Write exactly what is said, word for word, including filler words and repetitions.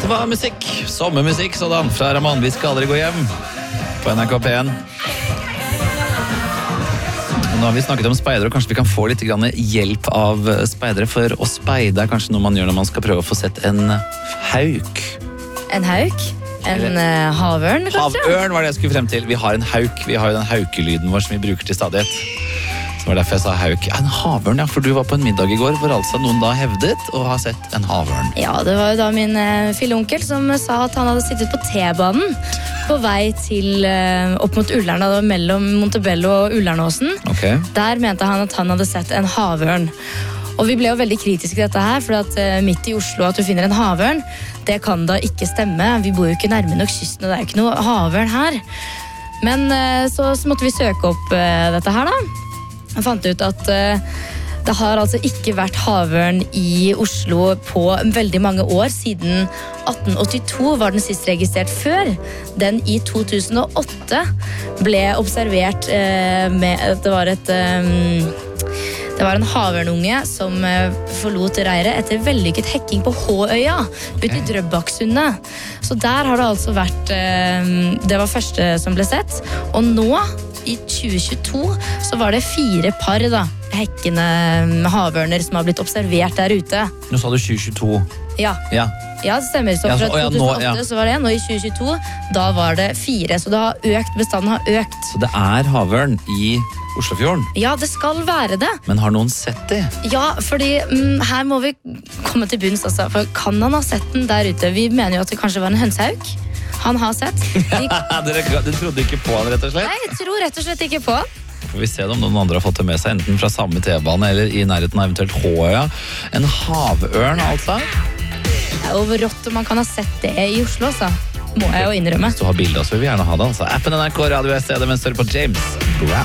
Dette var musikk, sommermusikk sådan, fra Ramon, vi skal aldri gå hjem, på N R K P en. Nå har vi snakket om speidere, og kanskje vi kan få litt grann hjelp av speidere, for å speide er kanskje noe man gjør når man skal prøve å få sett en hauk. En hauk? En uh, havørn, kanskje? Havørn var det jeg skulle frem til. Vi har en hauk, vi har jo den haukelyden vår som vi bruker til stadighet. Så var derfor jeg sa hauk. Ja, en havørn, ja, for du var på en middag i går, hvor altså noen da hevdet å ha sett en havørn. Ja, det var jo da min uh, filleonkel som sa at han hadde sittet på T-banen på vei til uh, opp mot Ullern, da, mellom Montebello og Ullernåsen. Okay. Der mente han at han hadde sett en havørn. Og vi ble jo veldig kritiske til dette her, for at uh, midt i Oslo at du finner en havørn, det kan da ikke stemme. Vi bor jo ikke nærme nok kysten, og det er jo ikke noe havørn her. Men uh, så, så måtte vi søke opp uh, dette her da. Jeg fant ut at uh, det har altså ikke vært havørn i Oslo på veldig mange år. Siden atten åttito var den sist registrert, før den i to tusen og åtte ble observert uh, med, det var et um, det var en havørnunge som uh, forlot reiret etter vellykket hekking på Håøya ute i Drøbaksundet. Så der har det altså vært uh, det var første som ble sett. Og nå i tjue tjueto så var det fire par da, hekkende havørner som har blitt observert der ute. Nå sa du tjue tjueto. Ja. Ja. Ja, det stemmer. Så Ja, fra så- å ja, to tusen og åtte nå, ja. så var det en, og i tjue tjueto da var det fire. Så det har økt, bestanden har økt. Så det er havørn i Oslofjorden, Ja, det skal være det. men har noen sett det? Ja, fordi mm, her må vi komme til bunns, altså. For kan han ha sett den der ute? Vi mener jo at det kanskje var en hønsehauk. Han har sett. Vi, Dere, dere trodde ikke på han, rett og slett? nei, jeg tror rett og slett ikke på. Får vi se om noen andre har fått det med seg, enten fra samme T-bane eller i nærheten av eventuelt Håøya. En havørn, altså. Det er jo rått om man kan ha sett det i Oslo, så må jeg jo innrømme. Hvis du har bilder, så vil vi gjerne ha det. Altså. Appen N R K Radio er stedet mens du hører på James Brown.